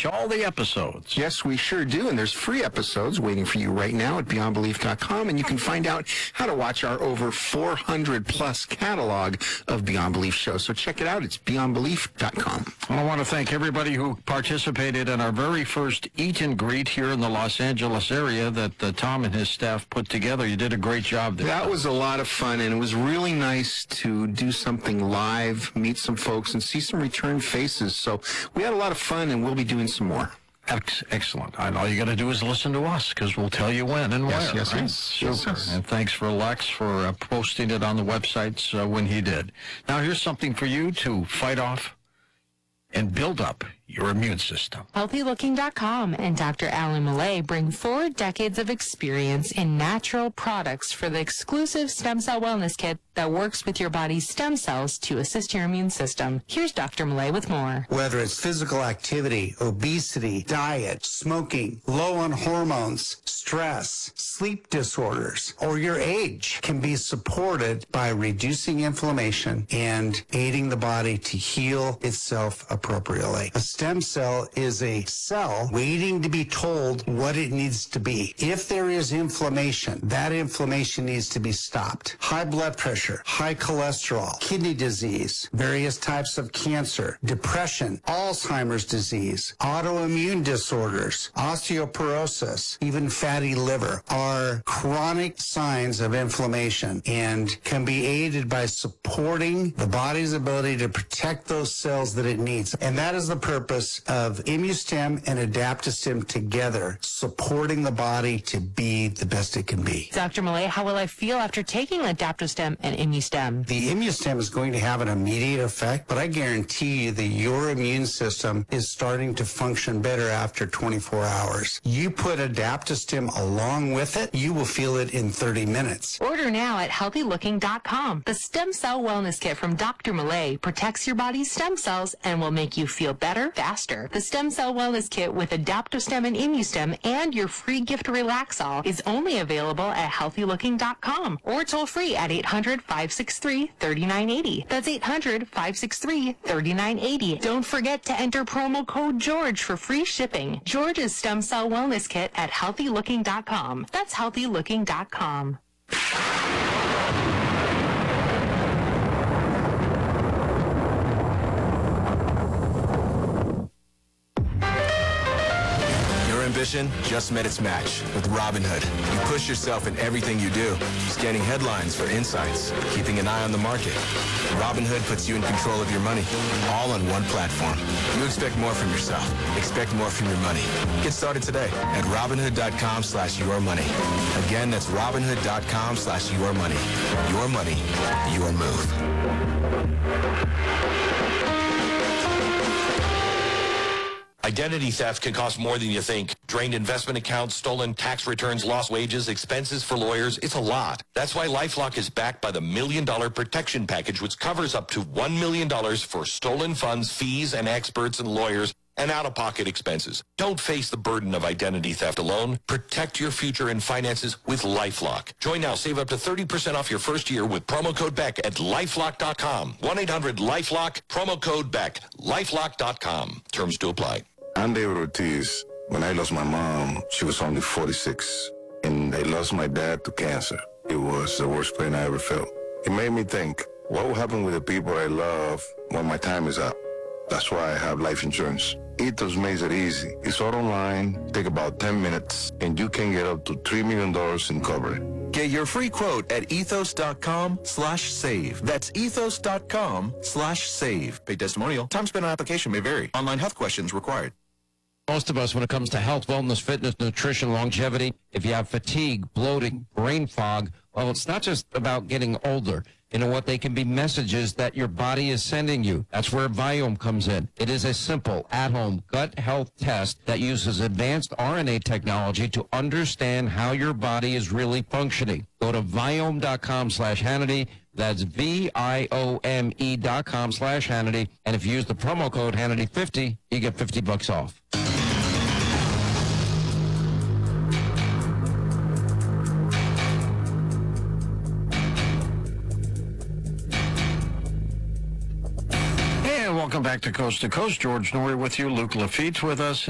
watch all the episodes. Yes, we sure do. And there's free episodes waiting for you right now at BeyondBelief.com. And you can find out how to watch our over 400-plus catalog of Beyond Belief shows. So check it out. It's BeyondBelief.com. I want to thank everybody who participated in our very first Eat and Greet here in the Los Angeles area that Tom and his staff put together. You did a great job there. That was a lot of fun, and it was really nice to do something live, meet some folks, and see some return faces. So we had a lot of fun, and we'll be doing some more. Excellent. And all you got to do is listen to us, because we'll tell you when and where. Yes. Super. Yes. And thanks for Lex for posting it on the websites when he did. Now here's something for you to fight off and build up your immune system. HealthyLooking.com and Dr. Alan Millay bring 4 decades of experience in natural products for the exclusive Stem Cell Wellness Kit that works with your body's stem cells to assist your immune system. Here's Dr. Millay with more. Whether it's physical activity, obesity, diet, smoking, low on hormones, stress, sleep disorders, or your age can be supported by reducing inflammation and aiding the body to heal itself appropriately. A stem cell is a cell waiting to be told what it needs to be. If there is inflammation, that inflammation needs to be stopped. High blood pressure, high cholesterol, kidney disease, various types of cancer, depression, Alzheimer's disease, autoimmune disorders, osteoporosis, even fatty liver are chronic signs of inflammation and can be aided by supporting the body's ability to protect those cells that it needs. And that is the purpose of ImmuStem and AdaptoStem together, supporting the body to be the best it can be. Dr. Millay, how will I feel after taking AdaptoStem and ImmuStem? The ImmuStem is going to have an immediate effect, but I guarantee you that your immune system is starting to function better after 24 hours. You put AdaptoStem along with it, you will feel it in 30 minutes. Order now at HealthyLooking.com. The Stem Cell Wellness Kit from Dr. Millay protects your body's stem cells and will make you feel better faster. The Stem Cell Wellness Kit with AdaptoStem and ImmuStem and your free gift Relaxol is only available at HealthyLooking.com or toll free at 800-563-3980. That's 800-563-3980. Don't forget to enter promo code GEORGE for free shipping. George's Stem Cell Wellness Kit at HealthyLooking.com. That's HealthyLooking.com. Ambition just met its match with Robinhood. You push yourself in everything you do, scanning headlines for insights, keeping an eye on the market. Robinhood puts you in control of your money, all on one platform. You expect more from yourself. Expect more from your money. Get started today at Robinhood.com/yourmoney. Again, that's Robinhood.com/yourmoney. Your money, your move. Identity theft can cost more than you think. Drained investment accounts, stolen tax returns, lost wages, expenses for lawyers. It's a lot. That's why LifeLock is backed by the $1 Million Protection Package, which covers up to $1 million for stolen funds, fees, and experts and lawyers, and out-of-pocket expenses. Don't face the burden of identity theft alone. Protect your future and finances with LifeLock. Join now. Save up to 30% off your first year with promo code BECK at LifeLock.com. 1-800-LifeLock, promo code BECK, LifeLock.com. Terms to apply. I'm David Ortiz. When I lost my mom, she was only 46, and I lost my dad to cancer. It was the worst pain I ever felt. It made me think, what will happen with the people I love when my time is up? That's why I have life insurance. Ethos makes it easy. It's all online, take about 10 minutes, and you can get up to $3 million in coverage. Get your free quote at ethos.com/save. That's ethos.com/save. Paid testimonial. Time spent on application may vary. Online health questions required. Most of us, when it comes to health, wellness, fitness, nutrition, longevity, if you have fatigue, bloating, brain fog, well, it's not just about getting older. You know what? They can be messages that your body is sending you. That's where Viome comes in. It is a simple, at-home gut health test that uses advanced RNA technology to understand how your body is really functioning. Go to Viome.com/Hannity. That's VIOME.com/Hannity. And if you use the promo code Hannity50, you get $50 off. Welcome back to Coast. George Noory with you. Luke Lafitte's with us.